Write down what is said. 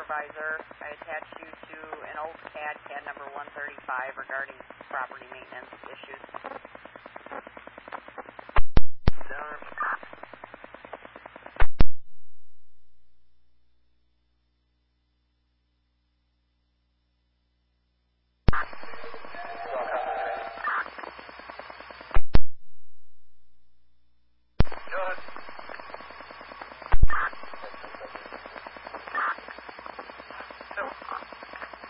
Supervisor. I attached you to an old CAD number 135 regarding property maintenance issues. Down.